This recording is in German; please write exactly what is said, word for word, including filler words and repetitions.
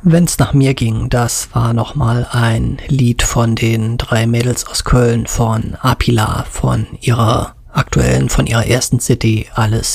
Wenn's nach mir ging, das war nochmal ein Lied von den drei Mädels aus Köln, von Apila, von ihrer aktuellen, von ihrer ersten C D, Alles